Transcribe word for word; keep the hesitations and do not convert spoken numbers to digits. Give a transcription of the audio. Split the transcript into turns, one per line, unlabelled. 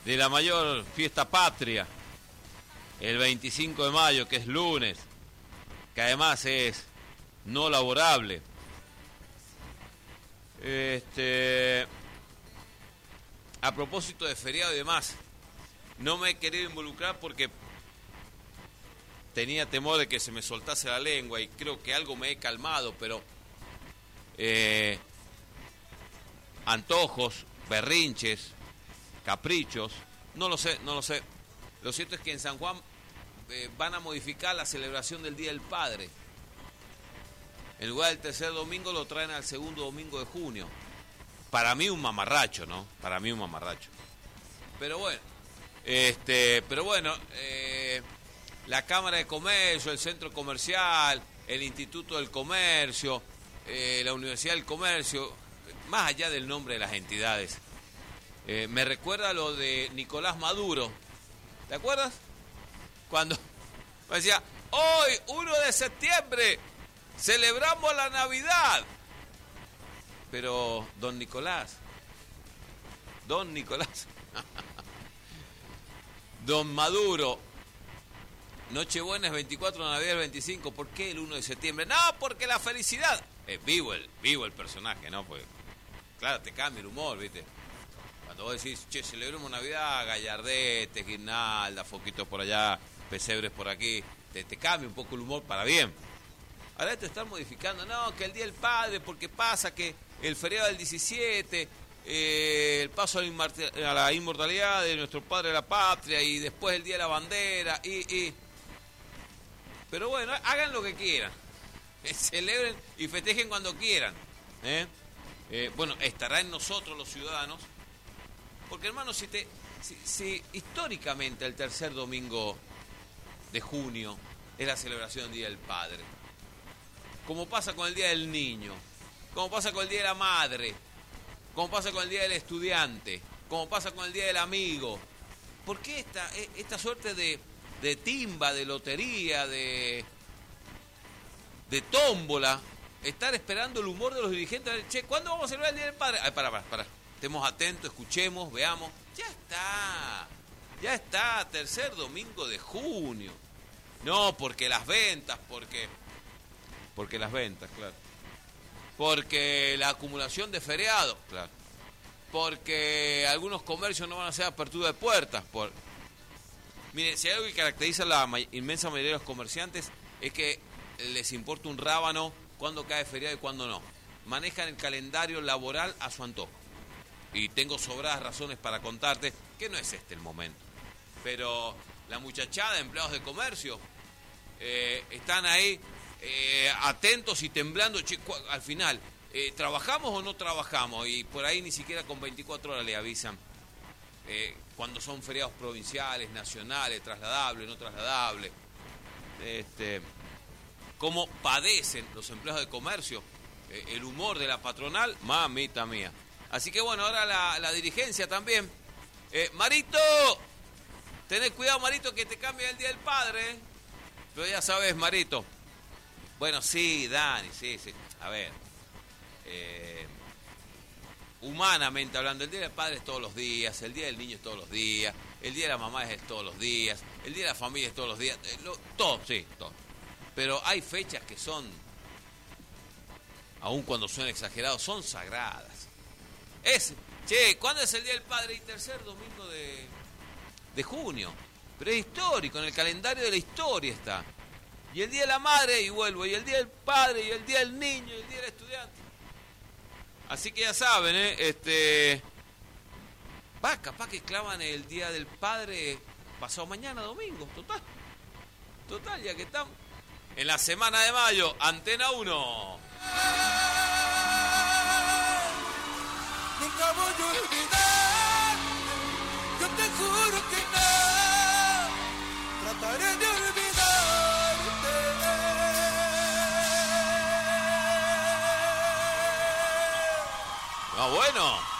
de la mayor fiesta patria, el veinticinco de mayo, que es lunes, que además es no laborable. Este, a propósito de feriado y demás, no me he querido involucrar porque tenía temor de que se me soltase la lengua y creo que algo me he calmado, pero eh, antojos, berrinches, caprichos, no lo sé, no lo sé. Lo cierto es que en San Juan eh, van a modificar la celebración del Día del Padre. En lugar del tercer domingo lo traen al segundo domingo de junio. Para mí un mamarracho, ¿no? Para mí un mamarracho. Pero bueno, este, pero bueno, eh, la Cámara de Comercio, el Centro Comercial, el Instituto del Comercio, eh, la Universidad del Comercio, más allá del nombre de las entidades, eh, me recuerda lo de Nicolás Maduro. ¿Te acuerdas? Cuando decía, hoy, uno de septiembre, celebramos la Navidad. Pero, don Nicolás, don Nicolás, don Maduro, Nochebuena es veinticuatro, Navidad es veinticinco, ¿por qué el uno de septiembre? No, porque la felicidad. Eh, vivo, el, vivo el personaje, ¿no? Pues, claro, te cambia el humor, ¿viste? Cuando vos decís, che, celebremos Navidad, gallardete, guirnalda, foquitos por allá, pesebres por aquí, te, te cambia un poco el humor para bien. Ahora te están modificando, no, que el Día del Padre, porque pasa que el feriado del diecisiete, eh, el paso a la, inmortal, a la inmortalidad de nuestro padre de la patria, y después el Día de la Bandera, y... y... Pero bueno, hagan lo que quieran, celebren y festejen cuando quieran, ¿eh? Eh, bueno, estará en nosotros los ciudadanos, porque hermano, si, te, si, si históricamente el tercer domingo de junio es la celebración del Día del Padre, como pasa con el Día del Niño, como pasa con el Día de la Madre, como pasa con el Día del Estudiante, como pasa con el Día del Amigo, ¿por qué esta, esta suerte de, de timba, de lotería, de, de tómbola, estar esperando el humor de los dirigentes? Che, ¿cuándo vamos a celebrar el Día del Padre? Ay, para, para, para. Estemos atentos, escuchemos, veamos. Ya está, ya está, tercer domingo de junio. No, porque las ventas, porque... Porque las ventas, claro. Porque la acumulación de feriados, claro. Porque algunos comercios no van a hacer apertura de puertas. Por... Mire, si hay algo que caracteriza a la may- inmensa mayoría de los comerciantes es que les importa un rábano cuándo cae feriado y cuándo no. Manejan el calendario laboral a su antojo. Y tengo sobradas razones para contarte que no es este el momento. Pero la muchachada de empleados de comercio eh, están ahí eh, atentos y temblando. Che, al final, eh, ¿trabajamos o no trabajamos? Y por ahí ni siquiera con veinticuatro horas le avisan. Eh, cuando son feriados provinciales, nacionales, trasladables, no trasladables. Este, cómo padecen los empleados de comercio eh, el humor de la patronal, mamita mía. Así que bueno, ahora la, la dirigencia también. Eh, Marito, tenés cuidado, Marito, que te cambia el Día del Padre. ¿eh? Pero ya sabes, Marito. Bueno, sí, Dani, sí, sí. A ver, eh, humanamente hablando, el Día del Padre es todos los días, el Día del Niño es todos los días, el Día de la Mamá es todos los días, el Día de la Familia es todos los días, eh, lo, todo, sí, todo. Pero hay fechas que son, aun cuando suenan exagerados, son sagradas. Es, che, ¿cuándo es el Día del Padre? Y tercer domingo de, de junio. Pero es histórico, en el calendario de la historia está. Y el Día de la Madre, y vuelvo, y el Día del Padre, y el Día del Niño, y el Día del Estudiante. Así que ya saben, ¿eh? Este... Va, capaz que clavan el Día del Padre pasado mañana, domingo, total. Total, ya que estamos. En la semana de mayo, Antena uno.
Nunca voy a olvidar, yo te juro que no, trataré de olvidarte.
Ah, bueno.